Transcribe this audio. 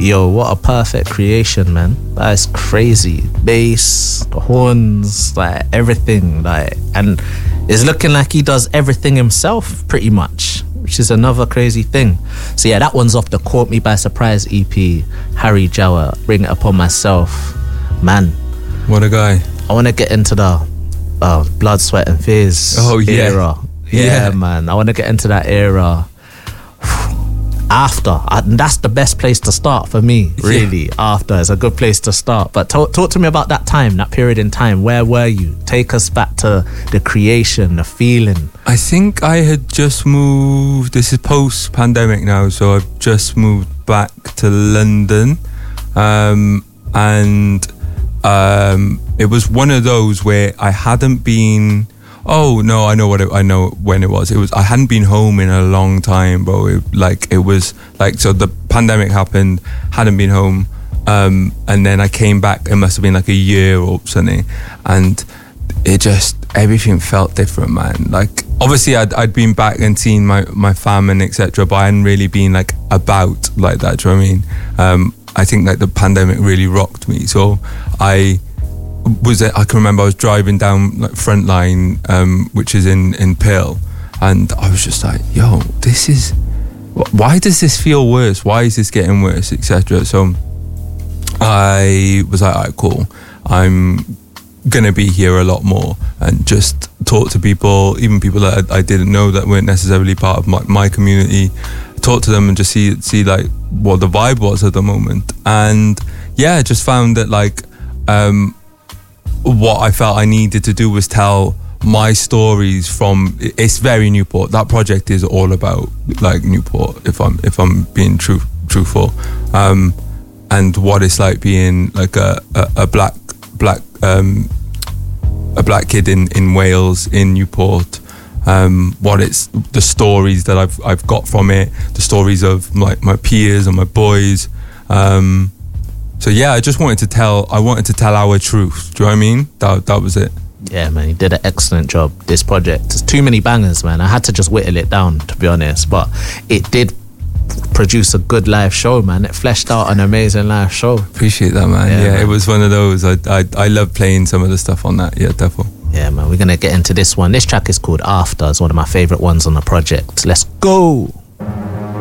Yo, what a perfect creation, man. That is crazy. Bass, the horns, like everything, like, and it's looking like he does everything himself pretty much, which is another crazy thing. So yeah, that one's off the Caught Me By Surprise EP. Harry Jawa, Bring It Upon Myself. Man, what a guy. I want to get into the Blood, Sweat and Fears era. Yeah, man, I want to get into that era after. And that's the best place to start for me, really. After is a good place to start. But talk to me about that time, that period in time. Where were you? Take us back to the creation, the feeling. I think I had just moved. This is post-pandemic now, so I've just moved back to London, and it was one of those where I hadn't been. Oh no, I know when it was. It was I hadn't been home in a long time, bro. It was like, so the pandemic happened, hadn't been home, and then I came back. It must have been like a year or something, and it just, everything felt different, man. Like, obviously I'd been back and seen my fam and etc., but I hadn't really been like about like that. Do you know what I mean? I think like the pandemic really rocked me. So I can remember I was driving down like Frontline, which is in Pearl, and I was just like, yo, this is, why does this feel worse? Why is this getting worse, etc.? So I was like, all right, cool, I'm gonna be here a lot more and just talk to people, even people that I didn't know that weren't necessarily part of my community, talk to them and just see like what the vibe was at the moment. And yeah, I just found that like what I felt I needed to do was tell my stories from, it's very Newport. That project is all about like Newport, if I'm being truthful, and what it's like being like a black kid in Wales, in Newport. What it's, the stories that I've got from it, the stories of like my peers and my boys. So yeah, I just wanted to tell our truth. Do you know what I mean? That was it. Yeah, man, you did an excellent job. This project, there's too many bangers, man. I had to just whittle it down, to be honest, but it did produce a good live show, man. It fleshed out an amazing live show. Appreciate that, man. Yeah, man. It was one of those. I love playing some of the stuff on that. Yeah, definitely. Yeah, man, we're gonna get into this one. This track is called After. It's one of my favorite ones on the project. Let's go.